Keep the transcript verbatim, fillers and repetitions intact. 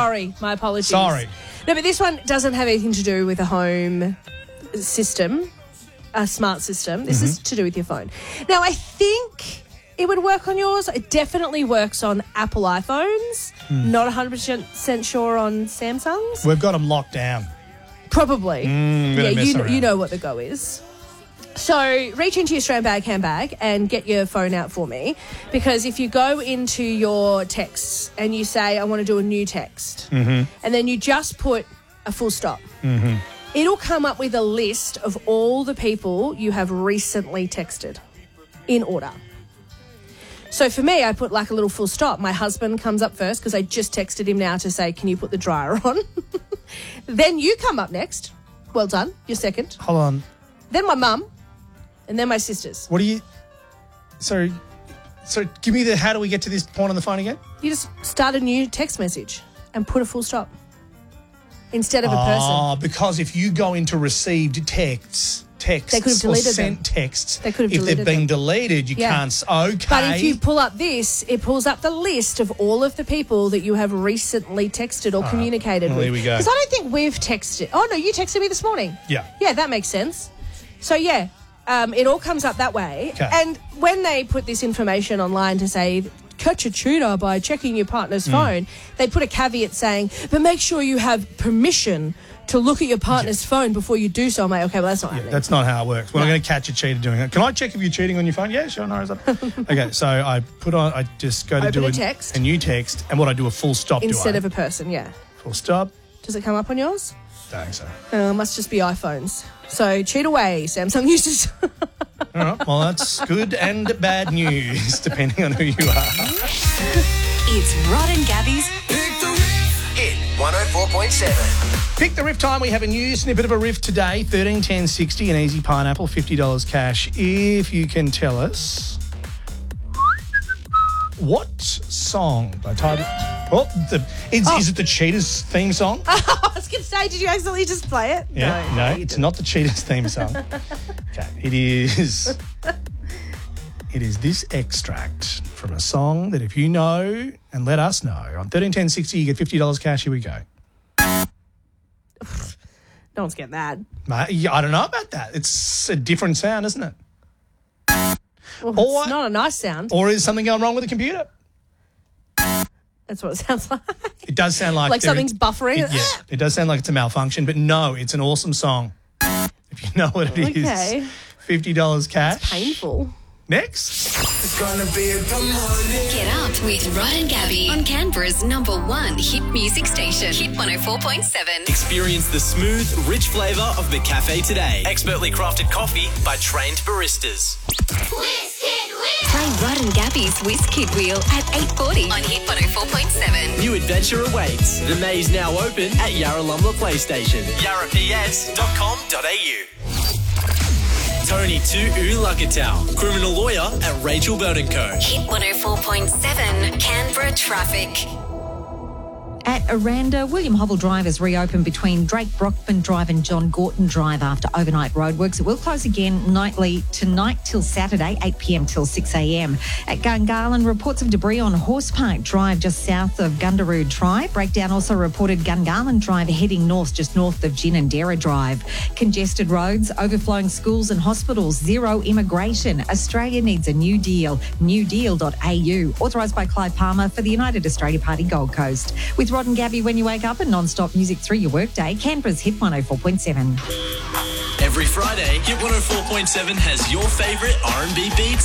Sorry, my apologies. Sorry. No, but this one doesn't have anything to do with a home system, a smart system. This mm-hmm. is to do with your phone. Now, I think it would work on yours. It definitely works on Apple iPhones. Mm. Not one hundred percent sure on Samsungs. We've got them locked down. Probably. Mm, yeah, you, around. you know what the go is. So reach into your Australian bag handbag and get your phone out for me, because if you go into your texts and you say, I want to do a new text, mm-hmm. and then you just put a full stop, mm-hmm. it'll come up with a list of all the people you have recently texted in order. So for me, I put like a little full stop. My husband comes up first because I just texted him now to say, can you put the dryer on? Then you come up next. Well done. You're second. Hold on. Then my mum. And then my sisters. What do you... So, so give me the... How do we get to this point on the phone again? You just start a new text message and put a full stop instead of a oh, person. Oh, because if you go into received texts... Texts they could have deleted or sent them. texts. They could have if deleted they've been them. deleted, you yeah. can't... Okay. But if you pull up this, it pulls up the list of all of the people that you have recently texted or oh, communicated well, with. There we go. Because I don't think we've texted... Oh, no, you texted me this morning. Yeah. Yeah, that makes sense. So, yeah, um, it all comes up that way. Okay. And when they put this information online to say... catch a cheater by checking your partner's mm. phone, they put a caveat saying, but make sure you have permission to look at your partner's yeah. phone before you do so. I'm like, okay, well, that's not yeah, happening. That's not how it works. We're no. not going to catch a cheater doing it. Can I check if you're cheating on your phone? Yeah, sure. No, is that... Okay, so I put on, I just go to Open do a, a, text. a new text, and what I do, a full stop, Instead do I? of a person, yeah. Full stop. Does it come up on yours? Don't think so. Uh, must just be iPhones. So cheat away, Samsung users. All right, well, that's good and bad news, depending on who you are. It's Rod and Gabby's Pick the Riff. Hit one oh four point seven. Pick the riff time. We have a new snippet of a riff today. thirteen ten sixty, an easy pineapple, fifty dollars cash. If you can tell us what song by Tidy... Oh, the, is, oh. is it the Cheetahs theme song? I was going to say, did you accidentally just play it? Yeah, no, no it's not the Cheetahs theme song. Okay, it is... It is this extract from a song that if you know and let us know, on thirteen ten sixty, you get fifty dollars cash. Here we go. No one's getting that. Mate, I don't know about that. It's a different sound, isn't it? Well, or, it's not a nice sound. Or is something going wrong with the computer? That's what it sounds like. It does sound like... Like something's buffering. It, yeah, it does sound like it's a malfunction, but no, it's an awesome song. If you know what it is. Okay. fifty dollars cash. It's painful. Next. It's gonna be a good morning. Get Up with Rod and Gabby on Canberra's number one hit music station, Hit one oh four point seven. Experience the smooth, rich flavour of McCafe today. Expertly crafted coffee by trained baristas. Play Rod and Gabby's Whiz Kid Wheel at eight forty on Hit one oh four point seven. New adventure awaits. The maze now open at Yarralumla Playstation. yarra p s dot com dot a u. Tony Tu'u Lukatau, criminal lawyer at Rachel Burton Co. Hit one oh four point seven, Canberra Traffic. At Aranda, William Hobble Drive is reopened between Drake Brockman Drive and John Gorton Drive after overnight roadworks. It will close again nightly tonight till Saturday, eight p.m. till six a.m. At Gungahlin, reports of debris on Horse Park Drive just south of Gundaroo Drive. Breakdown also reported Gungahlin Drive heading north just north of Ginninderra Drive. Congested roads, overflowing schools and hospitals, zero immigration. Australia needs a new deal. new deal dot a u. Authorised by Clive Palmer for the United Australia Party Gold Coast. With Rod and Gabby when you wake up and non-stop music through your workday. Canberra's Hit one oh four point seven. Every Friday, Hit one oh four point seven has your favourite R and B beats